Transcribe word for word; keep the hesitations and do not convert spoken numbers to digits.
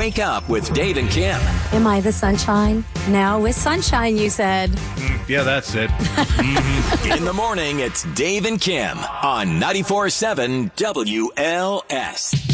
Wake Up with Dave and Kim. Am I the sunshine? Now with sunshine, you said. Mm, yeah, that's it. Mm-hmm. In the morning, it's Dave and Kim on ninety-four point seven W L S.